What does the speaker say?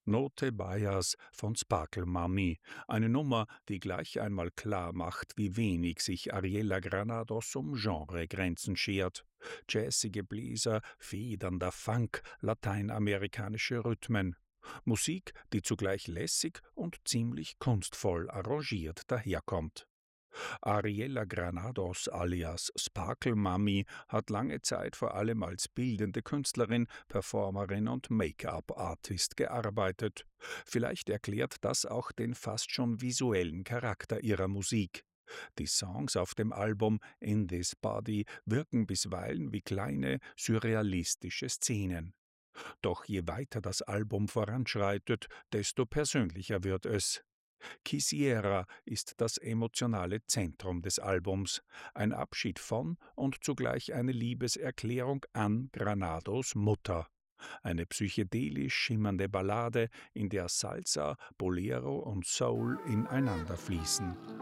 Note Bias von Sparkle Mummy, eine Nummer, die gleich einmal klar macht, wie wenig sich Ariella Granados um Genregrenzen schert. Jazzige Bläser, federnder Funk, lateinamerikanische Rhythmen. Musik, die zugleich lässig und ziemlich kunstvoll arrangiert daherkommt. Ariella Granados alias Sparkle Mummy hat lange Zeit vor allem als bildende Künstlerin, Performerin und Make-up-Artist gearbeitet. Vielleicht erklärt das auch den fast schon visuellen Charakter ihrer Musik. Die Songs auf dem Album In This Body wirken bisweilen wie kleine, surrealistische Szenen. Doch je weiter das Album voranschreitet, desto persönlicher wird es. Quisiera ist das emotionale Zentrum des Albums, ein Abschied von und zugleich eine Liebeserklärung an Granados Mutter. Eine psychedelisch schimmernde Ballade, in der Salsa, Bolero und Soul ineinander fließen.